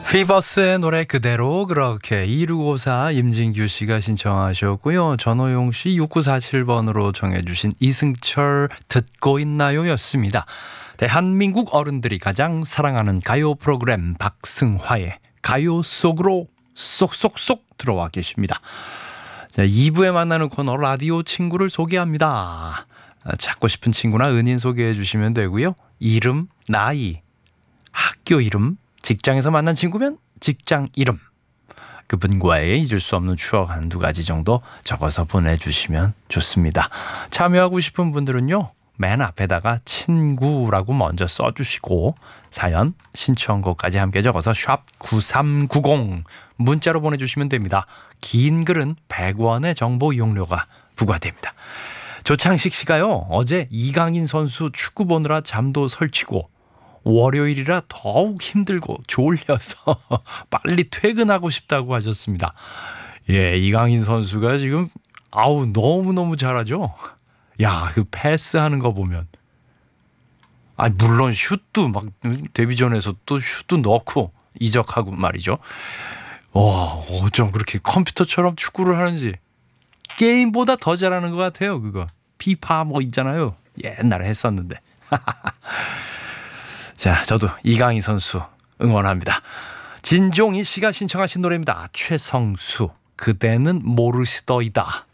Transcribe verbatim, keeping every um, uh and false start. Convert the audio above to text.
피버스의 노래 그대로 그렇게 이육오사 임진규 씨가 신청하셨고요. 전호용 씨 육구사칠 번으로 정해주신 이승철 듣고 있나요? 였습니다. 대한민국 어른들이 가장 사랑하는 가요 프로그램 박승화의 가요 속으로 쏙쏙쏙 들어와 계십니다. 자, 이 부에 만나는 코너 라디오 친구를 소개합니다. 찾고 싶은 친구나 은인 소개해 주시면 되고요. 이름, 나이, 학교 이름, 직장에서 만난 친구면 직장 이름, 그분과의 잊을 수 없는 추억 한두 가지 정도 적어서 보내주시면 좋습니다. 참여하고 싶은 분들은요, 맨 앞에다가 친구라고 먼저 써주시고 사연, 신청곡까지 함께 적어서 샵 구삼구공 문자로 보내주시면 됩니다. 긴 글은 백 원의 정보 이용료가 부과됩니다. 조창식 씨가요, 어제 이강인 선수 축구 보느라 잠도 설치고 월요일이라 더욱 힘들고 졸려서 빨리 퇴근하고 싶다고 하셨습니다. 예, 이강인 선수가 지금 아우 너무너무 잘하죠. 야, 그 패스하는 거 보면, 아 물론 슛도 막 데뷔전에서 또 슛도 넣고 이적하고 말이죠. 와, 어쩜 그렇게 컴퓨터처럼 축구를 하는지. 게임보다 더 잘하는 것 같아요. 그거 피파 뭐 있잖아요. 옛날에 했었는데. 자, 저도 이강인 선수 응원합니다. 진종희 씨가 신청하신 노래입니다. 최성수, 그대는 모르시더이다.